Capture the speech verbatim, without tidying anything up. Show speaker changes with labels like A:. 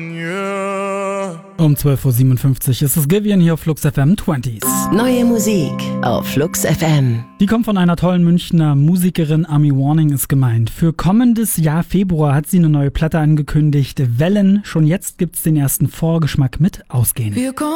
A: Um zwölf Uhr siebenundfünfzig ist es Givian hier auf Flux F M zwanzig.
B: Neue Musik auf Flux F M.
A: Die kommt von einer tollen Münchner Musikerin, Ami Warning ist gemeint. Für kommendes Jahr Februar hat sie eine neue Platte angekündigt, Wellen. Schon jetzt gibt's den ersten Vorgeschmack mit Ausgehen.